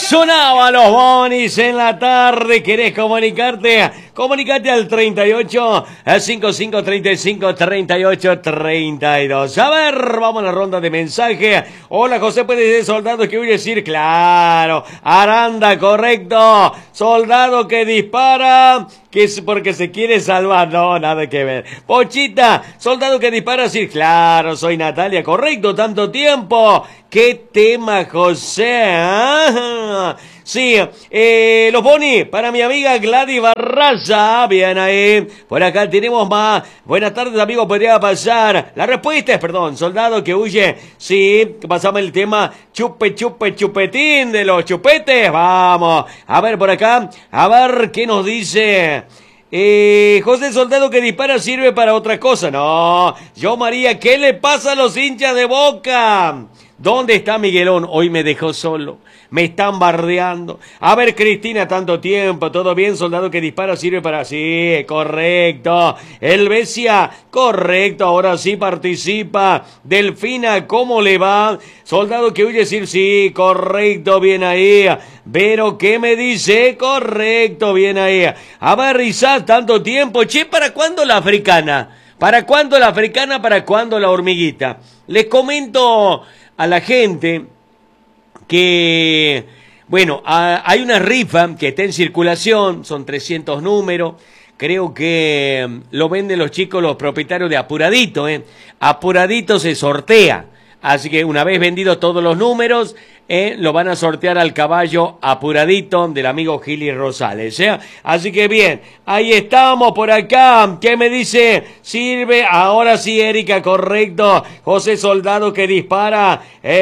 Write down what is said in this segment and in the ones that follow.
Sonaban los Bonis en la tarde. ¿Querés comunicarte? Comunicate al 38 55 35 38 32. A ver, vamos a la ronda de mensaje. Hola, José, ¿puedes decir soldado que huye decir? Claro. Aranda, correcto. Soldado que dispara, que es porque se quiere salvar. No, nada que ver. Pochita, soldado que dispara, sí, claro, soy Natalia, correcto, tanto tiempo. ¿Qué tema, José? ¿Ah? Sí, los Boni, para mi amiga Gladys Barraza, bien ahí. Por acá tenemos más. Buenas tardes, amigos, podría pasar. La respuesta es, perdón, soldado que huye. Sí, pasamos el tema chupe, chupe, chupetín de los chupetes. Vamos, a ver por acá, a ver qué nos dice. José, soldado que dispara sirve para otra cosa. No, yo María, ¿qué le pasa a los hinchas de Boca? ¿Dónde está Miguelón? Hoy me dejó solo. Me están bardeando. A ver, Cristina, tanto tiempo. ¿Todo bien? Soldado que dispara sirve para... Sí, correcto. Elvesia, correcto. Ahora sí participa. Delfina, ¿cómo le va? Soldado que huye decir sí, correcto, bien ahí. Pero, ¿qué me dice? Correcto, bien ahí. A ver, Rizal, tanto tiempo. Che, ¿para cuándo la africana? ¿Para cuándo la africana? ¿Para cuándo la hormiguita? Les comento a la gente que, bueno, hay una rifa que está en circulación, son 300 números, creo que lo venden los chicos, los propietarios de Apuradito, Apuradito se sortea, así que una vez vendidos todos los números, lo van a sortear al caballo Apuradito del amigo Gili Rosales, Así que bien, ahí estamos por acá. ¿Qué me dice? Sirve, ahora sí, Erika, correcto. José, soldado que dispara.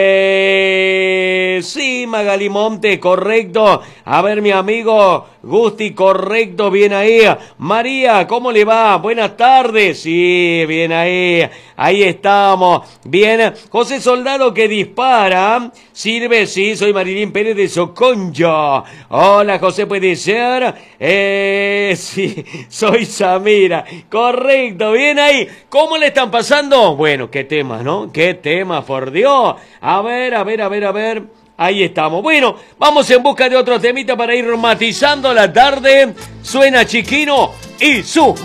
Sí, Magali Monte, correcto. A ver, mi amigo Gusti, correcto, bien ahí. María, ¿cómo le va? Buenas tardes. Sí, bien ahí. Ahí estamos. Bien. José, soldado que dispara. Sirve, sí, soy Marilín Pérez de Soconjo. Hola, José, ¿puede ser? Sí, soy Samira. Correcto, bien ahí. ¿Cómo le están pasando? Bueno, qué temas, ¿no? Qué temas, por Dios. A ver. Ahí estamos. Bueno, vamos en busca de otro temita para ir matizando la tarde. Suena Chiquino y su